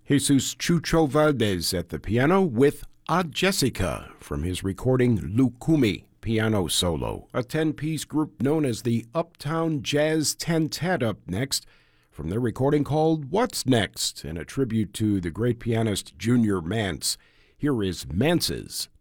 Jesus Chucho Valdez at the piano with A Jessica from his recording Lucumi Piano Solo, a 10-piece group known as the Uptown Jazz Tentet up next from their recording called What's Next, and a tribute to the great pianist Junior Mance. Here is Mance's